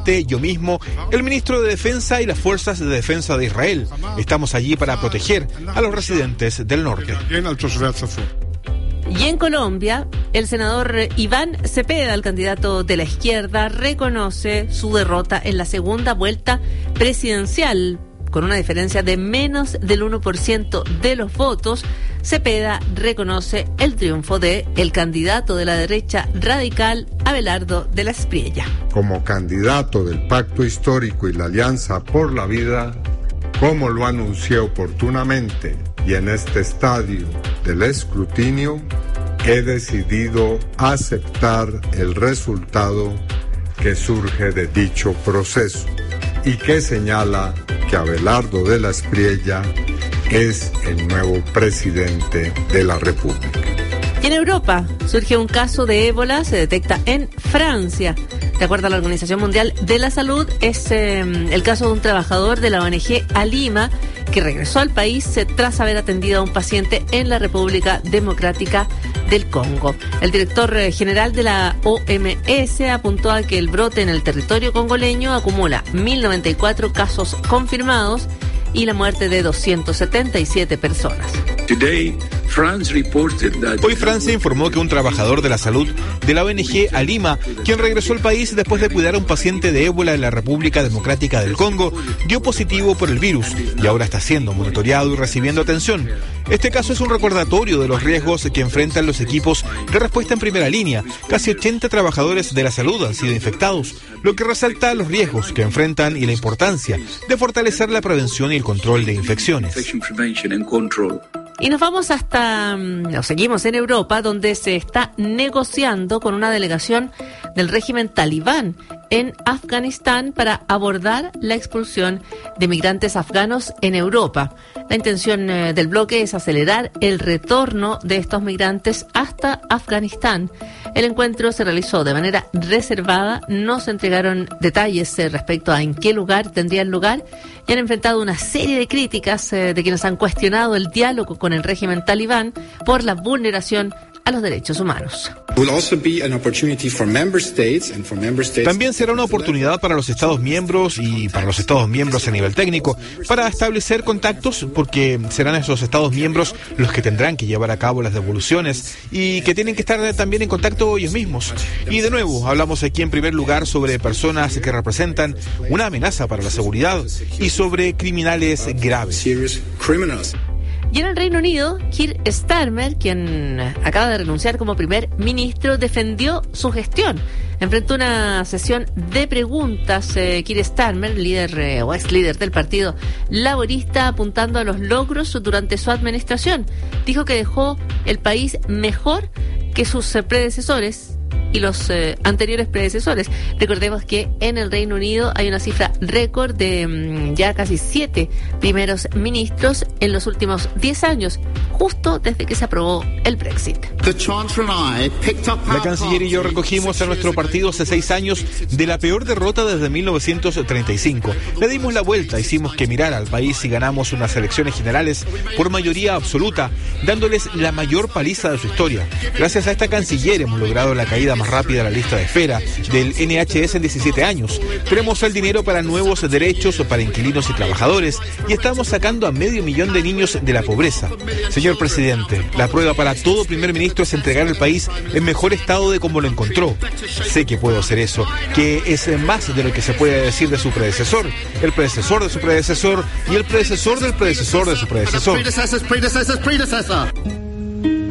presidente, yo mismo, el ministro de Defensa y las Fuerzas de Defensa de Israel. Estamos allí para proteger a los residentes del norte. Y en Colombia, el senador Iván Cepeda, el candidato de la izquierda, reconoce su derrota en la segunda vuelta presidencial. Con una diferencia de menos del 1% de los votos, Cepeda reconoce el triunfo de el candidato de la derecha radical, Abelardo de la Espriella. Como candidato del Pacto Histórico y la Alianza por la Vida, como lo anuncié oportunamente y en este estadio del escrutinio, he decidido aceptar el resultado que surge de dicho proceso y que señala que Abelardo de la Espriella es el nuevo presidente de la República. Y en Europa surge un caso de ébola, se detecta en Francia. De acuerdo a la Organización Mundial de la Salud, es el caso de un trabajador de la ONG Alima que regresó al país tras haber atendido a un paciente en la República Democrática del Congo. El director general de la OMS apuntó a que el brote en el territorio congoleño acumula 1.094 casos confirmados y la muerte de 277 personas. Hoy Francia informó que un trabajador de la salud de la ONG Alima, quien regresó al país después de cuidar a un paciente de ébola en la República Democrática del Congo, dio positivo por el virus y ahora está siendo monitoreado y recibiendo atención. Este caso es un recordatorio de los riesgos que enfrentan los equipos de respuesta en primera línea. Casi 80 trabajadores de la salud han sido infectados, lo que resalta los riesgos que enfrentan y la importancia de fortalecer la prevención y el control de infecciones. Y nos vamos seguimos en Europa, donde se está negociando con una delegación del régimen talibán en Afganistán para abordar la expulsión de migrantes afganos en Europa. La intención del bloque es acelerar el retorno de estos migrantes hasta Afganistán. El encuentro se realizó de manera reservada, no se entregaron detalles respecto a en qué lugar tendrían lugar y han enfrentado una serie de críticas de quienes han cuestionado el diálogo con el régimen talibán por la vulneración a los derechos humanos. También será una oportunidad para los Estados miembros y para los Estados miembros a nivel técnico para establecer contactos, porque serán esos Estados miembros los que tendrán que llevar a cabo las devoluciones y que tienen que estar también en contacto ellos mismos. Y de nuevo, hablamos aquí en primer lugar sobre personas que representan una amenaza para la seguridad y sobre criminales graves. Y en el Reino Unido, Keir Starmer, quien acaba de renunciar como primer ministro, defendió su gestión. Enfrentó una sesión de preguntas, Keir Starmer, líder o ex líder del Partido Laborista, apuntando a los logros durante su administración. Dijo que dejó el país mejor que sus predecesores y los anteriores predecesores. Recordemos que en el Reino Unido hay una cifra récord de ya casi 7 primeros ministros en los últimos 10 años, justo desde que se aprobó el Brexit. La canciller y yo recogimos a nuestro partido hace 6 años de la peor derrota desde 1935. Le dimos la vuelta, hicimos que mirara al país y ganamos unas elecciones generales por mayoría absoluta, dándoles la mayor paliza de su historia. Gracias a esta canciller hemos logrado la caída más rápida de la lista de espera del NHS en 17 años. Tenemos el dinero para nuevos derechos para inquilinos y trabajadores y estamos sacando a 500.000 de niños de la pobreza. Señor presidente, la prueba para todo primer ministro es entregar el país en mejor estado de como lo encontró. Sé que puedo hacer eso, que es más de lo que se puede decir de su predecesor, el predecesor de su predecesor y el predecesor del predecesor de su predecesor.